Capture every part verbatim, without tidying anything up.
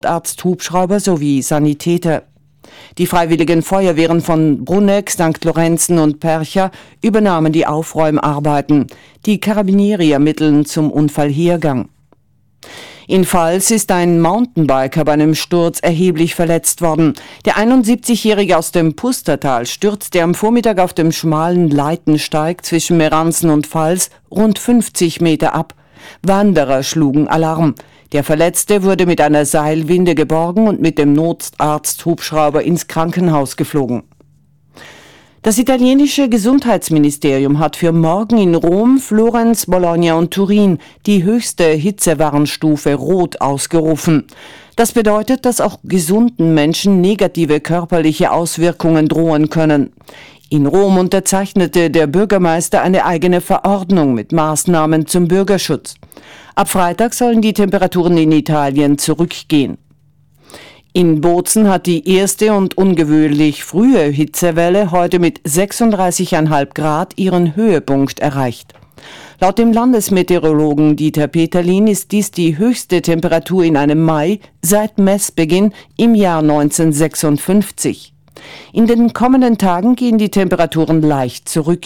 Arzthubschrauber sowie Sanitäter. Die freiwilligen Feuerwehren von Bruneck, Sankt Lorenzen und Percha übernahmen die Aufräumarbeiten. Die Carabinieri ermitteln zum Unfallhergang. In Vals ist ein Mountainbiker bei einem Sturz erheblich verletzt worden. Der einundsiebzigjährige aus dem Pustertal stürzte am Vormittag auf dem schmalen Leitensteig zwischen Meranzen und Vals rund fünfzig Meter ab. Wanderer schlugen Alarm. Der Verletzte wurde mit einer Seilwinde geborgen und mit dem Notarzthubschrauber ins Krankenhaus geflogen. Das italienische Gesundheitsministerium hat für morgen in Rom, Florenz, Bologna und Turin die höchste Hitzewarnstufe Rot ausgerufen. Das bedeutet, dass auch gesunden Menschen negative körperliche Auswirkungen drohen können. In Rom unterzeichnete der Bürgermeister eine eigene Verordnung mit Maßnahmen zum Bürgerschutz. Ab Freitag sollen die Temperaturen in Italien zurückgehen. In Bozen hat die erste und ungewöhnlich frühe Hitzewelle heute mit sechsunddreißig Komma fünf Grad ihren Höhepunkt erreicht. Laut dem Landesmeteorologen Dieter Peterlin ist dies die höchste Temperatur in einem Mai seit Messbeginn im Jahr neunzehnhundertsechsundfünfzig. In den kommenden Tagen gehen die Temperaturen leicht zurück.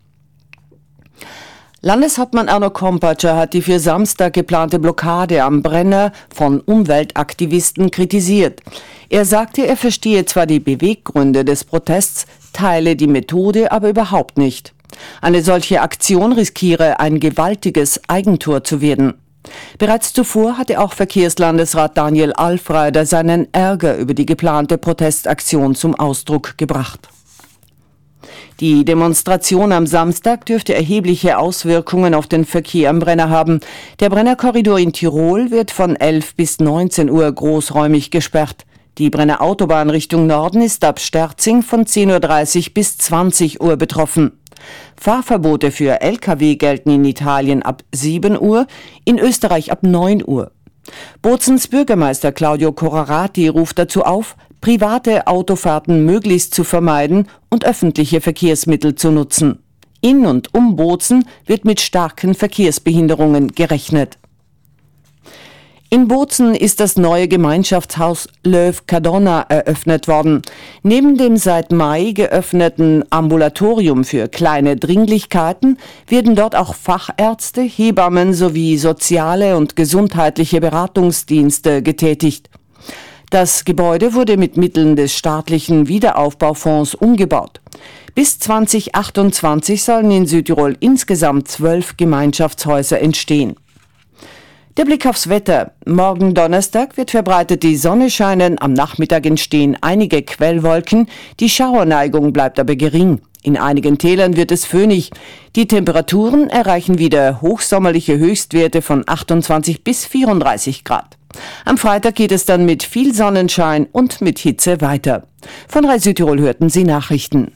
Landeshauptmann Arno Kompatscher hat die für Samstag geplante Blockade am Brenner von Umweltaktivisten kritisiert. Er sagte, er verstehe zwar die Beweggründe des Protests, teile die Methode aber überhaupt nicht. Eine solche Aktion riskiere ein gewaltiges Eigentor zu werden. Bereits zuvor hatte auch Verkehrslandesrat Daniel Alfreider seinen Ärger über die geplante Protestaktion zum Ausdruck gebracht. Die Demonstration am Samstag dürfte erhebliche Auswirkungen auf den Verkehr am Brenner haben. Der Brennerkorridor in Tirol wird von elf bis neunzehn Uhr großräumig gesperrt. Die Brenner Autobahn Richtung Norden ist ab Sterzing von zehn Uhr dreißig bis zwanzig Uhr betroffen. Fahrverbote für L K W gelten in Italien ab sieben Uhr, in Österreich ab neun Uhr. Bozens Bürgermeister Claudio Corrarati ruft dazu auf, private Autofahrten möglichst zu vermeiden und öffentliche Verkehrsmittel zu nutzen. In und um Bozen wird mit starken Verkehrsbehinderungen gerechnet. In Bozen ist das neue Gemeinschaftshaus Löw Cadonna eröffnet worden. Neben dem seit Mai geöffneten Ambulatorium für kleine Dringlichkeiten werden dort auch Fachärzte, Hebammen sowie soziale und gesundheitliche Beratungsdienste getätigt. Das Gebäude wurde mit Mitteln des staatlichen Wiederaufbaufonds umgebaut. Bis zweitausendachtundzwanzig sollen in Südtirol insgesamt zwölf Gemeinschaftshäuser entstehen. Der Blick aufs Wetter. Morgen Donnerstag wird verbreitet die Sonne scheinen, am Nachmittag entstehen einige Quellwolken, die Schauerneigung bleibt aber gering. In einigen Tälern wird es föhnig. Die Temperaturen erreichen wieder hochsommerliche Höchstwerte von achtundzwanzig bis vierunddreißig Grad. Am Freitag geht es dann mit viel Sonnenschein und mit Hitze weiter. Von Rai Südtirol hörten Sie Nachrichten.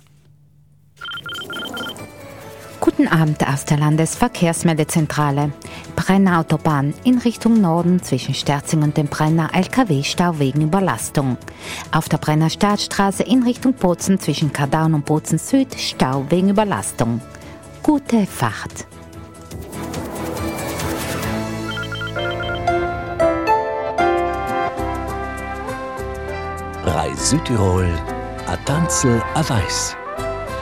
Guten Abend aus der Landesverkehrsmeldezentrale. Brenner Autobahn in Richtung Norden zwischen Sterzing und dem Brenner L K W-Stau wegen Überlastung. Auf der Brenner Staatsstraße in Richtung Bozen zwischen Kardaun und Bozen Süd Stau wegen Überlastung. Gute Fahrt. Rai Südtirol, a Tanzel a Weiß.